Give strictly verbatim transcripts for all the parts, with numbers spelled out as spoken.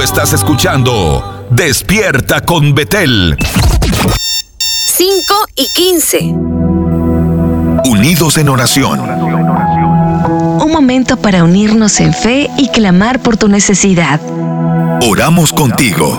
Estás escuchando Despierta con Betel. cinco y quince. Unidos en oración. Un momento para unirnos en fe y clamar por tu necesidad. Oramos contigo.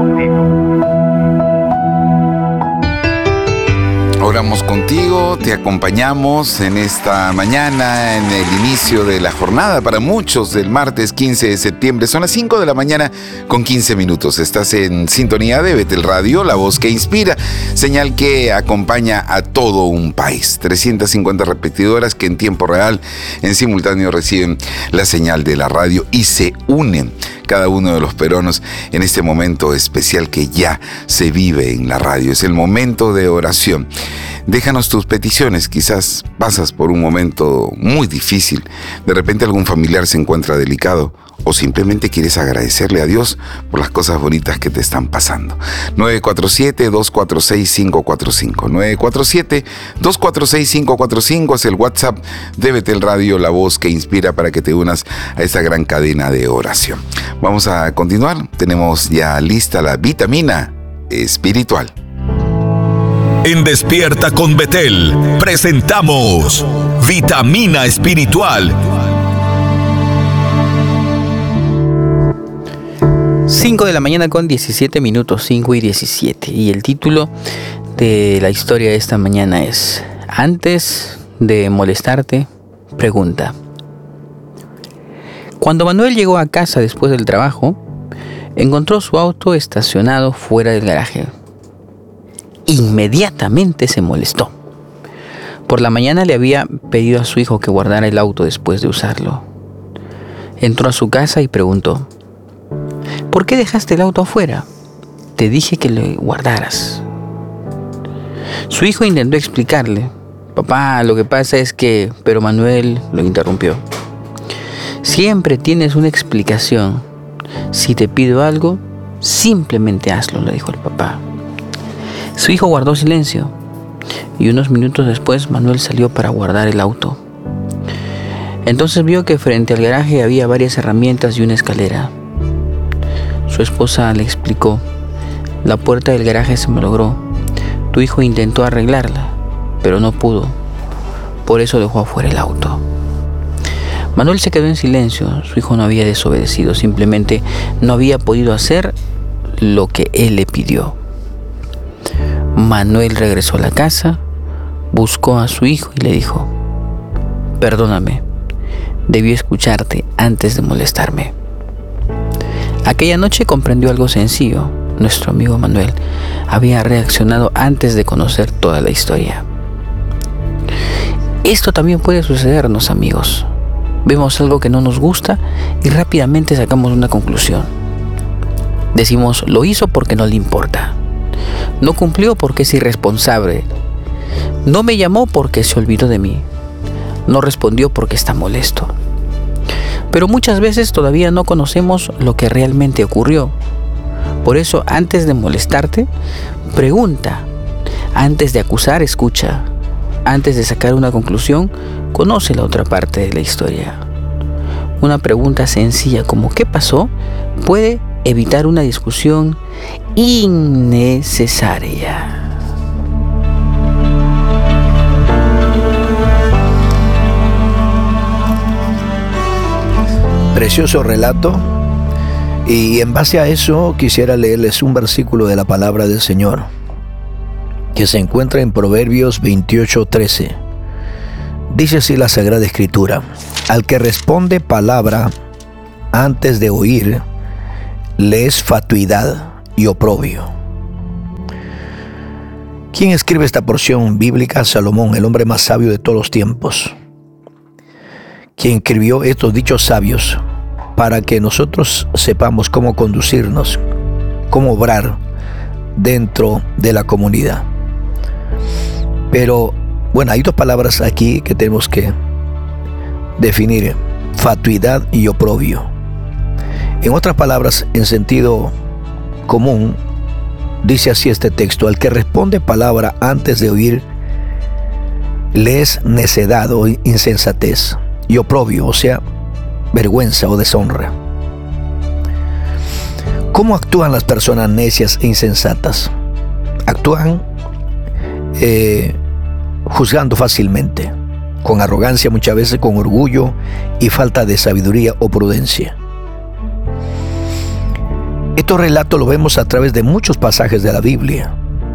Oramos contigo, te acompañamos en esta mañana, en el inicio de la jornada para muchos del martes quince de septiembre. Son las cinco de la mañana con quince minutos. Estás en sintonía de Betel Radio, la voz que inspira, señal que acompaña a todo un país. trescientas cincuenta repetidoras que en tiempo real, en simultáneo, reciben la señal de la radio y se unen cada uno de los peruanos en este momento especial que ya se vive en la radio. Es el momento de oración. Déjanos tus peticiones, quizás pasas por un momento muy difícil, de repente algún familiar se encuentra delicado o simplemente quieres agradecerle a Dios por las cosas bonitas que te están pasando. nueve cuatro siete, dos cuatro seis, cinco cuatro cinco. nueve cuatro siete, dos cuatro seis, cinco cuatro cinco es el WhatsApp de Betel Radio, la voz que inspira, para que te unas a esta gran cadena de oración. Vamos a continuar. Tenemos ya lista la vitamina espiritual. En Despierta con Betel presentamos Vitamina Espiritual. cinco de la mañana con diecisiete minutos, cinco y diecisiete. Y el título de la historia de esta mañana es: Antes de molestarte, pregunta. Cuando Manuel llegó a casa después del trabajo, encontró su auto estacionado fuera del garaje. Inmediatamente se molestó. Por la mañana le había pedido a su hijo que guardara el auto después de usarlo. Entró a su casa y preguntó: ¿por qué dejaste el auto afuera? Te dije que lo guardaras. Su hijo intentó explicarle. Papá, lo que pasa es que... Pero Manuel lo interrumpió. Siempre tienes una explicación. Si te pido algo, simplemente hazlo, le dijo el papá. Su hijo guardó silencio y unos minutos después Manuel salió para guardar el auto. Entonces vio que frente al garaje había varias herramientas y una escalera. Su esposa le explicó: la puerta del garaje se malogró. Tu hijo intentó arreglarla, pero no pudo. Por eso dejó afuera el auto. Manuel se quedó en silencio. Su hijo no había desobedecido, simplemente no había podido hacer lo que él le pidió. Manuel regresó a la casa, buscó a su hijo y le dijo: perdóname, debí escucharte antes de molestarme. Aquella noche comprendió algo sencillo. Nuestro amigo Manuel había reaccionado antes de conocer toda la historia. Esto también puede sucedernos, amigos. Vemos algo que no nos gusta y rápidamente sacamos una conclusión. Decimos: lo hizo porque no le importa. No cumplió porque es irresponsable. No me llamó porque se olvidó de mí. No respondió porque está molesto. Pero muchas veces todavía no conocemos lo que realmente ocurrió. Por eso, antes de molestarte, pregunta. Antes de acusar, escucha. Antes de sacar una conclusión, conoce la otra parte de la historia. Una pregunta sencilla como ¿qué pasó? Puede evitar una discusión innecesaria. Precioso relato, y en base a eso quisiera leerles un versículo de la palabra del Señor que se encuentra en Proverbios veintiocho trece. Dice así la Sagrada Escritura: al que responde palabra antes de oír, le es fatuidad y oprobio. ¿Quién escribe esta porción bíblica? Salomón, el hombre más sabio de todos los tiempos, quien escribió estos dichos sabios para que nosotros sepamos cómo conducirnos, cómo obrar dentro de la comunidad. Pero bueno, hay dos palabras aquí que tenemos que definir: fatuidad y oprobio. En otras palabras, en sentido común, dice así este texto: al que responde palabra antes de oír, le es necedad o insensatez, y oprobio, o sea, vergüenza o deshonra. ¿Cómo actúan las personas necias e insensatas? Actúan eh, juzgando fácilmente, con arrogancia, muchas veces con orgullo y falta de sabiduría o prudencia. Estos relatos lo vemos a través de muchos pasajes de la Biblia.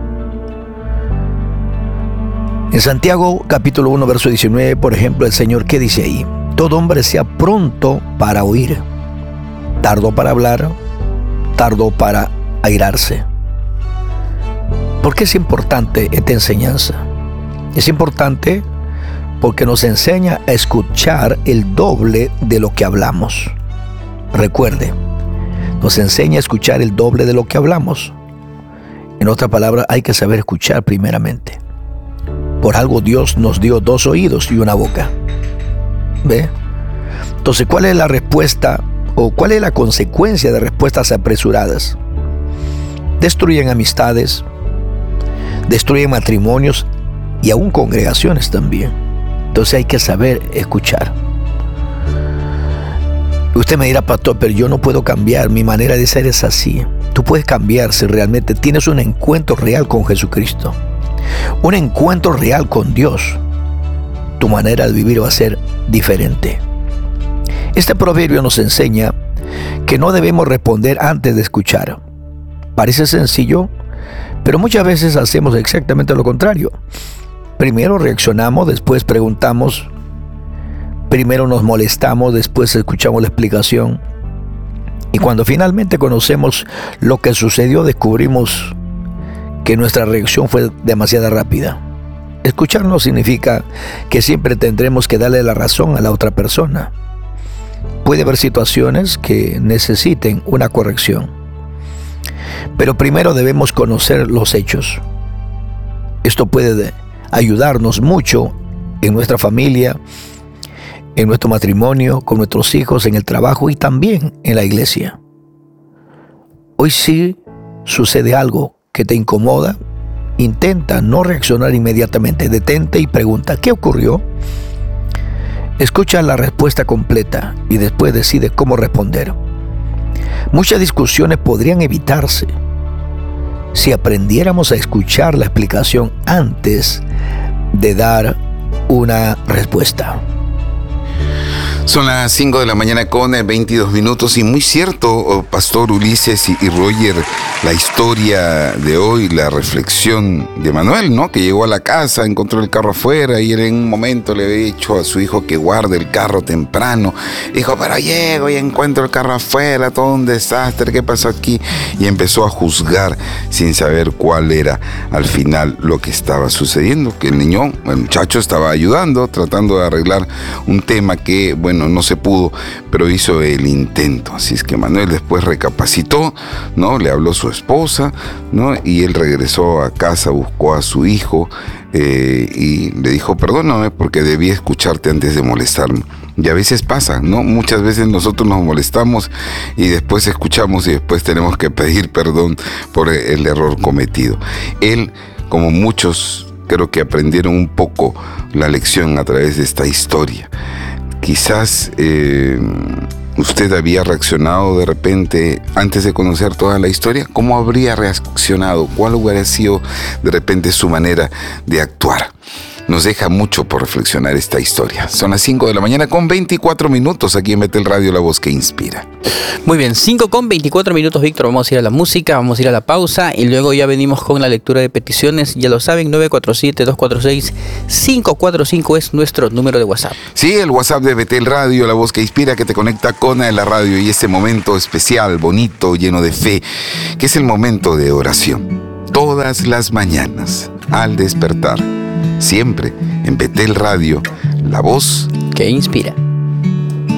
En Santiago capítulo uno verso diecinueve, por ejemplo, el Señor, ¿qué dice ahí? Todo hombre sea pronto para oír, tardo para hablar, tardo para airarse. ¿Por qué es importante esta enseñanza? Es importante porque nos enseña a escuchar el doble de lo que hablamos. Recuerde, nos enseña a escuchar el doble de lo que hablamos. En otra palabra, hay que saber escuchar primeramente. Por algo Dios nos dio dos oídos y una boca. ¿Ve? Entonces, ¿cuál es la respuesta o cuál es la consecuencia de respuestas apresuradas? Destruyen amistades, destruyen matrimonios y aún congregaciones también. Entonces hay que saber escuchar. Usted me dirá, pastor, pero yo no puedo cambiar, mi manera de ser es así. Tú puedes cambiar si realmente tienes un encuentro real con Jesucristo, un encuentro real con Dios. Tu manera de vivir va a ser diferente. Este proverbio nos enseña que no debemos responder antes de escuchar. Parece sencillo, pero muchas veces hacemos exactamente lo contrario. Primero reaccionamos, después preguntamos, primero nos molestamos, después escuchamos la explicación. Y cuando finalmente conocemos lo que sucedió, descubrimos que nuestra reacción fue demasiado rápida. Escuchar no significa que siempre tendremos que darle la razón a la otra persona. Puede haber situaciones que necesiten una corrección. Pero primero debemos conocer los hechos. Esto puede ayudarnos mucho en nuestra familia, en nuestro matrimonio, con nuestros hijos, en el trabajo y también en la iglesia. Hoy sí sucede algo que te incomoda, intenta no reaccionar inmediatamente, detente y pregunta, ¿qué ocurrió? Escucha la respuesta completa y después decide cómo responder. Muchas discusiones podrían evitarse si aprendiéramos a escuchar la explicación antes de dar una respuesta. Son las cinco de la mañana con veintidós minutos y muy cierto, Pastor Ulises y, y Roger, la historia de hoy, la reflexión de Manuel, ¿no? Que llegó a la casa, encontró el carro afuera y él en un momento le había dicho a su hijo que guarde el carro temprano. Dijo, pero llego y encuentro el carro afuera, todo un desastre, ¿qué pasó aquí? Y empezó a juzgar sin saber cuál era al final lo que estaba sucediendo, que el niño, el muchacho estaba ayudando, tratando de arreglar un tema que, bueno, no se pudo, pero hizo el intento. Así es que Manuel después recapacitó, ¿no? Le habló a su esposa, ¿no? Y él regresó a casa, buscó a su hijo eh, y le dijo, perdóname porque debí escucharte antes de molestarme. Y a veces pasa, ¿no? Muchas veces nosotros nos molestamos y después escuchamos y después tenemos que pedir perdón por el error cometido. Él, como muchos, creo que aprendieron un poco la lección a través de esta historia. Quizás eh, usted había reaccionado de repente antes de conocer toda la historia. ¿Cómo habría reaccionado? ¿Cuál hubiera sido de repente su manera de actuar? Nos deja mucho por reflexionar esta historia. Son las cinco de la mañana con veinticuatro minutos aquí en Betel Radio, la voz que inspira. Muy bien, cinco con veinticuatro minutos, Víctor. Vamos a ir a la música, vamos a ir a la pausa y luego ya venimos con la lectura de peticiones. Ya lo saben, nueve cuatro siete, dos cuatro seis, cinco cuatro cinco es nuestro número de WhatsApp. Sí, el WhatsApp de Betel Radio, la voz que inspira, que te conecta con la radio y este momento especial, bonito, lleno de fe, que es el momento de oración. Todas las mañanas, al despertar, siempre en Betel Radio, la voz que inspira.